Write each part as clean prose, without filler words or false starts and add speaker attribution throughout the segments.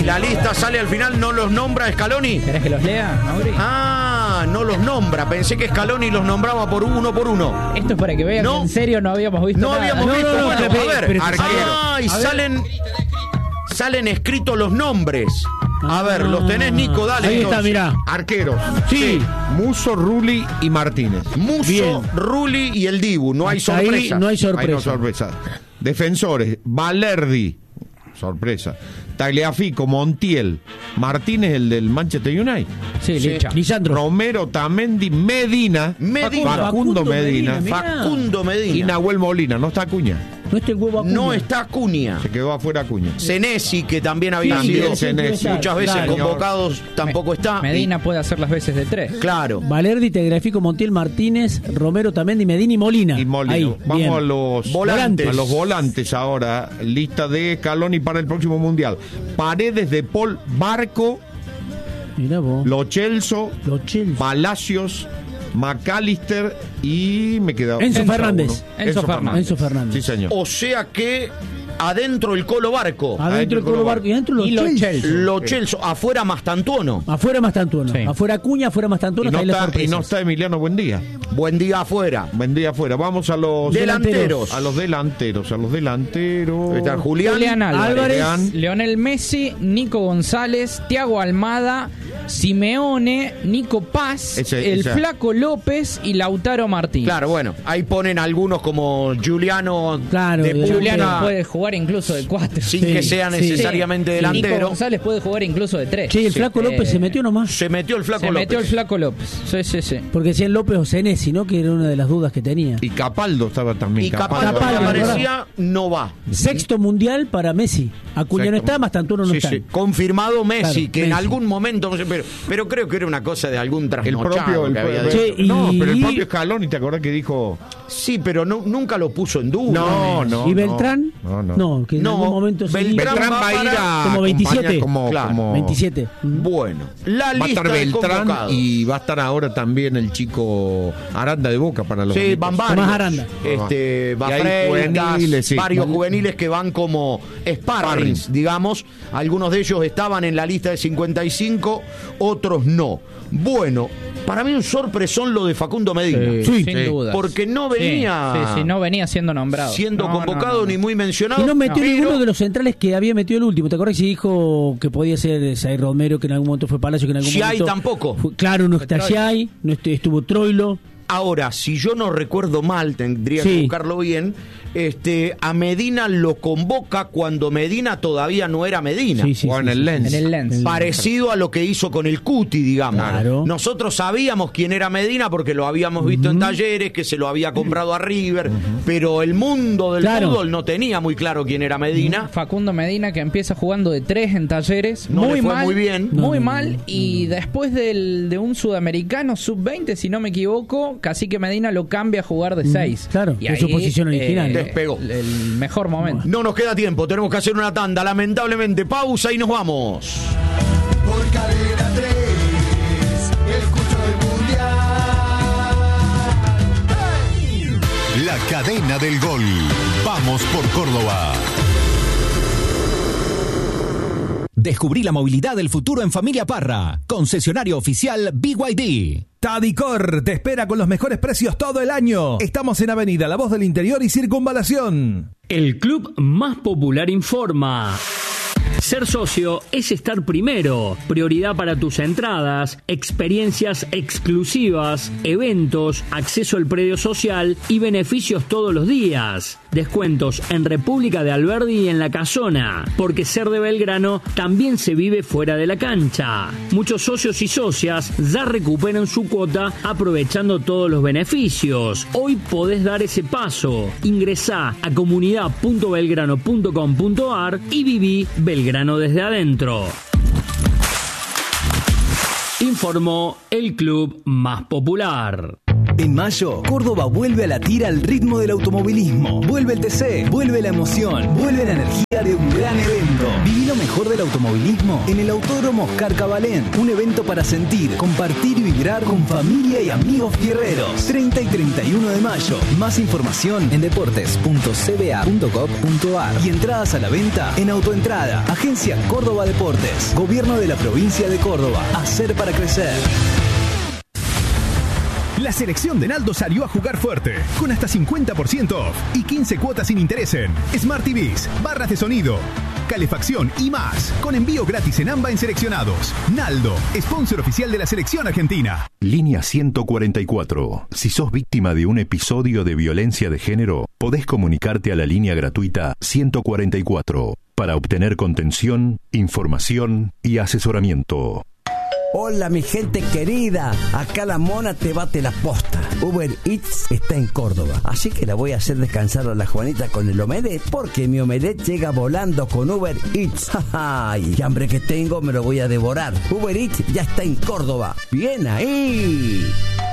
Speaker 1: la lista sale al final, no los nombra Scaloni.
Speaker 2: ¿Querés que los lea, Mauri?
Speaker 1: No los nombra. Pensé que Scaloni los nombraba por uno por uno.
Speaker 2: Esto es para que vean que en serio no habíamos visto nada.
Speaker 1: Habíamos visto.
Speaker 3: No,
Speaker 1: Bueno, a ver. Y salen escritos los nombres. A ver, los tenés, Nico, dale.
Speaker 3: Ahí está, mirá.
Speaker 4: Arqueros.
Speaker 3: Sí.
Speaker 4: Musso, Rulli y Martínez.
Speaker 1: Musso, Rulli y el Dibu. No hay
Speaker 3: Hasta ahí
Speaker 1: sorpresa.
Speaker 3: no hay sorpresa.
Speaker 4: Ahí no sorpresa. Defensores. Valerdi. Sorpresa. Tagliafico, Montiel. Martínez, el del Manchester United.
Speaker 2: Sí, Licha.
Speaker 3: Lisandro.
Speaker 4: Romero, Tamendi, Medina. Facundo Medina.
Speaker 3: mirá.
Speaker 1: Facundo Medina.
Speaker 4: Y Nahuel Molina. No está Acuña.
Speaker 3: No está el huevo Acuña.
Speaker 1: No está Acuña.
Speaker 4: Se quedó afuera Acuña.
Speaker 1: Senesi, que también había sido
Speaker 4: Senesi.
Speaker 1: muchas veces
Speaker 3: Claro.
Speaker 1: convocados, tampoco está.
Speaker 2: Medina puede hacer las veces de 3.
Speaker 1: Claro.
Speaker 3: Valerdi, Tagliafico, Montiel, Martínez, Romero, Tamendi, Medina y Molina.
Speaker 4: Y Molina.
Speaker 3: Ahí,
Speaker 4: Vamos
Speaker 3: bien.
Speaker 4: a los
Speaker 1: Volantes.
Speaker 4: A los volantes ahora. Lista de Scaloni para el próximo mundial. Paredes, De Paul, Barco,
Speaker 3: Mirá vos.
Speaker 4: Lo Celso,
Speaker 3: Chelsea.
Speaker 4: Palacios, McAllister y me queda
Speaker 3: Enzo Fernández.
Speaker 4: uno.
Speaker 2: Enzo Fernández.
Speaker 3: Enzo Fernández.
Speaker 4: Sí, señor.
Speaker 1: O sea que adentro el Colo Barco.
Speaker 3: Adentro el Colo Barco y adentro
Speaker 2: Y
Speaker 3: los
Speaker 2: Lo
Speaker 3: Chelsea.
Speaker 2: Celso.
Speaker 1: Lo Celso. Afuera Mastantuono.
Speaker 3: Afuera Mastantuono.
Speaker 2: Sí.
Speaker 3: Afuera Acuña, afuera Mastantuono.
Speaker 4: Y no,
Speaker 3: ahí las
Speaker 4: está, y
Speaker 3: sorpresas.
Speaker 4: no está Emiliano Buendía.
Speaker 1: Buen día afuera.
Speaker 4: Buendía afuera. Vamos a los
Speaker 1: Delanteros.
Speaker 4: A los delanteros.
Speaker 1: Está Julián
Speaker 2: Álvarez, Leonel Messi, Nico González, Thiago Almada, Simeone, Nico Paz, el Flaco López y Lautaro Martínez.
Speaker 1: Claro, bueno, ahí ponen algunos como Giuliano.
Speaker 3: Claro,
Speaker 2: Julián puede jugar incluso de 4.
Speaker 1: Sin que sea necesariamente delantero.
Speaker 2: Nico González puede jugar incluso de 3.
Speaker 3: Che, ¿y el Flaco López se metió nomás?
Speaker 1: Se metió el Flaco
Speaker 2: Se
Speaker 1: López.
Speaker 2: metió el Flaco López. Sí.
Speaker 3: Porque decían López o Senesi, ¿no? Que era una de las dudas que tenía.
Speaker 4: Y Capaldo estaba también.
Speaker 1: Y Capaldo, que aparecía, no va.
Speaker 3: Sexto mundial para Messi. Acuña no está, Mastantuono no está.
Speaker 1: Sí. Confirmado Messi,
Speaker 3: Claro,
Speaker 1: que en
Speaker 3: Messi.
Speaker 1: algún momento, no sé, pero creo que era una cosa de algún
Speaker 4: El
Speaker 1: trasnochado
Speaker 4: propio.
Speaker 1: que había
Speaker 4: El,
Speaker 1: dicho.
Speaker 4: no, pero el propio Scaloni, ¿te acordás que dijo?
Speaker 1: Sí, pero nunca lo puso en duda.
Speaker 4: No.
Speaker 3: ¿Y Beltrán?
Speaker 4: No.
Speaker 3: Que en algún momento
Speaker 1: Beltrán
Speaker 4: va a ir a
Speaker 3: como 27.
Speaker 4: acompañar como-
Speaker 1: Claro,
Speaker 4: como-
Speaker 3: 27.
Speaker 1: Bueno, la
Speaker 4: Va a
Speaker 1: lista
Speaker 4: estar
Speaker 1: de
Speaker 4: Beltrán
Speaker 1: convocados.
Speaker 4: y va a estar ahora también el chico Aranda de Boca para los
Speaker 1: Sí,
Speaker 4: amigos.
Speaker 1: van varios.
Speaker 3: Tomás Aranda.
Speaker 1: Va
Speaker 4: Y hay
Speaker 1: Freitas,
Speaker 4: juveniles, sí.
Speaker 1: varios juveniles que van como sparrings, digamos. Algunos de ellos estaban en la lista de 55, otros no. Bueno, para mí un sorpresón lo de Facundo Medina.
Speaker 2: Sin duda.
Speaker 1: Porque no venía
Speaker 2: Sí, no venía siendo nombrado.
Speaker 1: siendo
Speaker 2: No,
Speaker 1: convocado
Speaker 2: no.
Speaker 1: ni muy mencionado.
Speaker 3: Y no metió
Speaker 1: pero-
Speaker 3: ninguno de los centrales que había metido el último. ¿Te acuerdas que dijo que podía ser Zaire Romero, que en algún momento fue Palacio, que en algún
Speaker 1: Giai
Speaker 3: momento...
Speaker 1: tampoco.
Speaker 3: Claro, no está Giai, no estuvo Troilo.
Speaker 1: Ahora, si yo no recuerdo mal, tendría que buscarlo bien, a Medina lo convoca cuando Medina todavía no era Medina.
Speaker 4: O en el Lens.
Speaker 2: En el Lens.
Speaker 1: Parecido a lo que hizo con el Cuti, digamos.
Speaker 3: Claro.
Speaker 1: Nosotros sabíamos quién era Medina porque lo habíamos visto en Talleres, que se lo había comprado a River, pero el mundo del fútbol no tenía muy claro quién era Medina.
Speaker 2: Facundo Medina, que empieza jugando de 3 en Talleres.
Speaker 1: No
Speaker 2: muy
Speaker 1: le fue
Speaker 2: mal.
Speaker 1: muy bien.
Speaker 2: Muy mal. Y después de un sudamericano sub-20, si no me equivoco, Cacique Medina lo cambia a jugar de 6.
Speaker 3: Claro,
Speaker 2: y
Speaker 3: de su posición original.
Speaker 1: Despegó.
Speaker 2: El mejor momento.
Speaker 1: No nos queda tiempo, tenemos que hacer una tanda, lamentablemente. Pausa y nos vamos.
Speaker 5: Por Cadena 3, escucho el Mundial.
Speaker 6: La cadena del gol. Vamos por Córdoba.
Speaker 7: Descubrí la movilidad del futuro en Familia Parra. Concesionario oficial BYD.
Speaker 8: Tadicor te espera con los mejores precios todo el año. Estamos en Avenida La Voz del Interior y Circunvalación.
Speaker 9: El club más popular informa. Ser socio es estar primero. Prioridad para tus entradas, experiencias exclusivas, eventos, acceso al predio social y beneficios todos los días. Descuentos en República de Alberdi y en La Casona, porque ser de Belgrano también se vive fuera de la cancha. Muchos socios y socias ya recuperan su cuota aprovechando todos los beneficios. Hoy podés dar ese paso. Ingresá a comunidad.belgrano.com.ar y viví Belgrano desde adentro. Informó el club más popular.
Speaker 10: En mayo, Córdoba vuelve a latir al ritmo del automovilismo. Vuelve el TC, vuelve la emoción, vuelve la energía de un gran evento. Viví lo mejor del automovilismo en el Autódromo Oscar Cabalén. Un evento para sentir, compartir y vibrar con familia y amigos fierreros. 30 y 31 de mayo. Más información en deportes.cba.gov.ar y entradas a la venta en Autoentrada. Agencia Córdoba Deportes. Gobierno de la provincia de Córdoba. Hacer para crecer.
Speaker 8: La selección de Naldo salió a jugar fuerte, con hasta 50% off y 15 cuotas sin interés en Smart TVs, barras de sonido, calefacción y más, con envío gratis en AMBA en seleccionados. Naldo, sponsor oficial de la selección argentina.
Speaker 11: Línea 144. Si sos víctima de un episodio de violencia de género, podés comunicarte a la línea gratuita 144 para obtener contención, información y asesoramiento.
Speaker 12: Hola mi gente querida, acá la mona te bate la posta. Uber Eats está en Córdoba, así que la voy a hacer descansar a la Juanita con el omelette, porque mi omelette llega volando con Uber Eats. ¡Ay, qué hambre que tengo, me lo voy a devorar! Uber Eats ya está en Córdoba. ¡Bien ahí!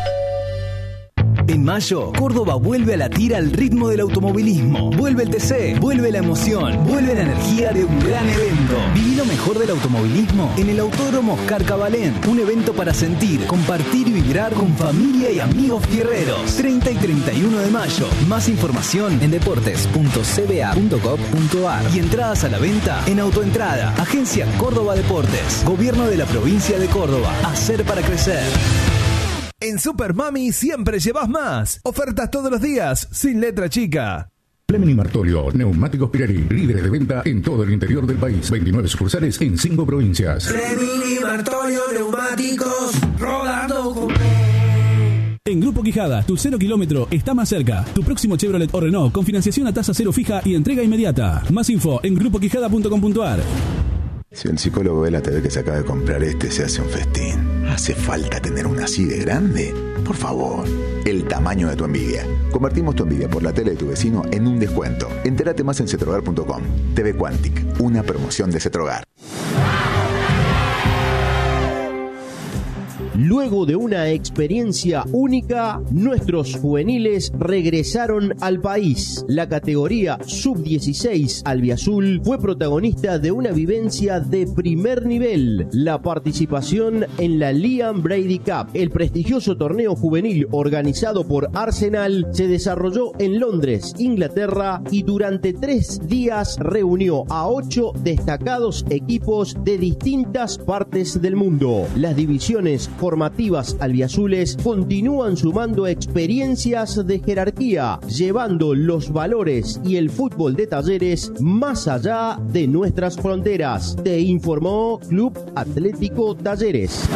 Speaker 10: En mayo, Córdoba vuelve a latir al ritmo del automovilismo. Vuelve el TC, vuelve la emoción, vuelve la energía de un gran evento. Viví lo mejor del automovilismo en el Autódromo Oscar Cabalén. Un evento para sentir, compartir y vibrar con familia y amigos fierreros. 30 y 31 de mayo. Más información en deportes.cba.gov.ar y entradas a la venta en Autoentrada. Agencia Córdoba Deportes. Gobierno de la provincia de Córdoba. Hacer para crecer.
Speaker 8: En Super Mami siempre llevas más. Ofertas todos los días, sin letra chica.
Speaker 13: Fleming y Martolio, neumáticos Pirelli, líderes de venta en todo el interior del país. 29 sucursales en 5 provincias.
Speaker 5: Fleming y Martolio, neumáticos, rodando con...
Speaker 14: En Grupo Quijada, tu 0 kilómetro está más cerca. Tu próximo Chevrolet o Renault con financiación a tasa cero fija y entrega inmediata. Más info en grupoquijada.com.ar.
Speaker 15: Si el psicólogo ve la TV que se acaba de comprar se hace un festín. ¿Hace falta tener una así de grande? Por favor, el tamaño de tu envidia. Convertimos tu envidia por la tele de tu vecino en un descuento. Entérate más en cetrogar.com. TV Quantic, una promoción de Cetrogar.
Speaker 16: Luego de una experiencia única, nuestros juveniles regresaron al país. La categoría Sub-16 albiazul fue protagonista de una vivencia de primer nivel, la participación en la Liam Brady Cup. El prestigioso torneo juvenil organizado por Arsenal se desarrolló en Londres, Inglaterra, y durante 3 días reunió a 8 destacados equipos de distintas partes del mundo. Las divisiones formativas albiazules continúan sumando experiencias de jerarquía, llevando los valores y el fútbol de Talleres más allá de nuestras fronteras. Te informó Club Atlético Talleres.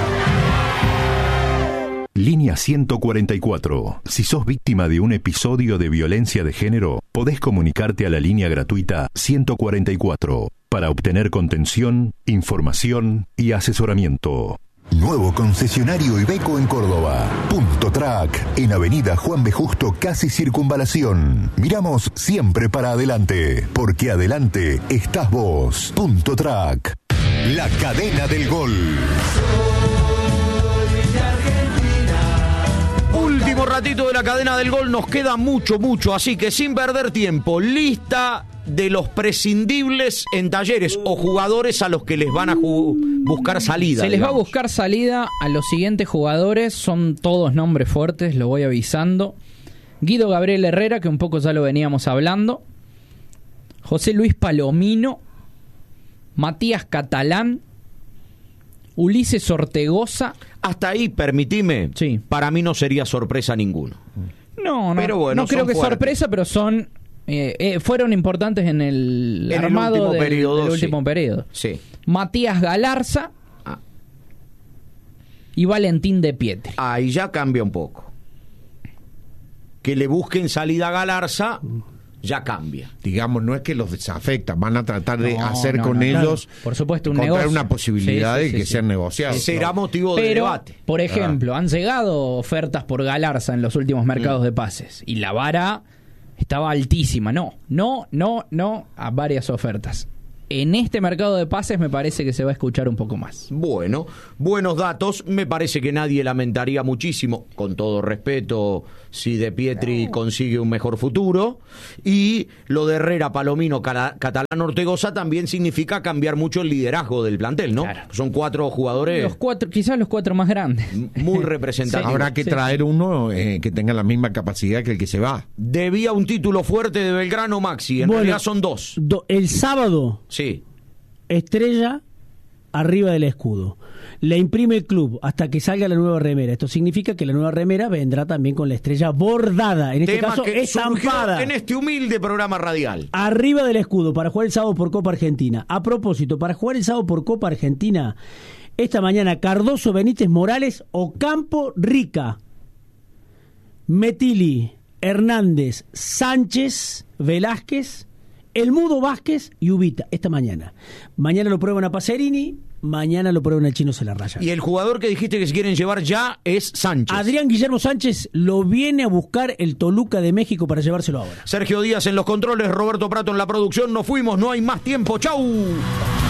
Speaker 11: Línea 144. Si sos víctima de un episodio de violencia de género, podés comunicarte a la línea gratuita 144 para obtener contención, información y asesoramiento.
Speaker 6: Nuevo concesionario Iveco en Córdoba. Punto Track, en Avenida Juan B. Justo, casi Circunvalación. Miramos siempre para adelante, porque adelante estás vos. Punto Track. La cadena del gol.
Speaker 1: Último ratito de la cadena del gol, nos queda mucho, así que sin perder tiempo, lista de los prescindibles en Talleres o jugadores a los que les van a buscar salida.
Speaker 2: Se les va a buscar salida a los siguientes jugadores, son todos nombres fuertes, lo voy avisando. Guido Gabriel Herrera, que un poco ya lo veníamos hablando. José Luis Palomino. Matías Catalán. Ulises Ortegoza.
Speaker 1: Hasta ahí, permitime, sí. Para mí no sería sorpresa ninguno.
Speaker 2: No,
Speaker 1: pero bueno,
Speaker 2: no creo que fuertes. Sorpresa, pero son... fueron importantes en el armado del último periodo.
Speaker 1: Sí.
Speaker 2: Matías Galarza y Valentín de Pietri.
Speaker 1: Ahí ya cambia un poco. Que le busquen salida a Galarza, ya cambia.
Speaker 4: Digamos, no es que los desafecta, van a tratar de hacer con ellos,
Speaker 2: claro. Por supuesto, un
Speaker 4: encontrar
Speaker 2: negocio.
Speaker 4: Una posibilidad de que sean negociados.
Speaker 1: Será motivo de debate.
Speaker 2: Por ejemplo, han llegado ofertas por Galarza en los últimos mercados de pases y la vara estaba altísima. No, a varias ofertas. en este mercado de pases me parece que se va a escuchar un poco más.
Speaker 1: Bueno, buenos datos. Me parece que nadie lamentaría muchísimo, con todo respeto, si De Pietri consigue un mejor futuro. Y lo de Herrera, Palomino, Catalán, Ortegoza también significa cambiar mucho el liderazgo del plantel, ¿no? Claro. Son 4 jugadores.
Speaker 2: Quizás los 4 más grandes.
Speaker 1: Muy representativos.
Speaker 4: Sí, habrá que traer uno que tenga la misma capacidad que el que se va.
Speaker 1: Debía un título fuerte de Belgrano, Maxi. En realidad son 2.
Speaker 3: El sábado.
Speaker 1: Sí.
Speaker 3: Estrella arriba del escudo. Le imprime el club hasta que salga la nueva remera. Esto significa que la nueva remera vendrá también con la estrella bordada. En este caso, estampada.
Speaker 1: En este humilde programa radial.
Speaker 3: Arriba del escudo para jugar el sábado por Copa Argentina. A propósito, para jugar el sábado por Copa Argentina, esta mañana Cardoso, Benítez, Morales, Ocampo, Rica, Metili, Hernández, Sánchez, Velázquez, El Mudo, Vázquez y Ubita, esta mañana. Mañana lo prueban a Pacerini, mañana lo prueban al Chino Celarraya.
Speaker 1: Y el jugador que dijiste que se quieren llevar ya es Sánchez.
Speaker 3: Adrián Guillermo Sánchez lo viene a buscar el Toluca de México para llevárselo ahora.
Speaker 1: Sergio Díaz en los controles, Roberto Prato en la producción. Nos fuimos, no hay más tiempo. ¡Chau!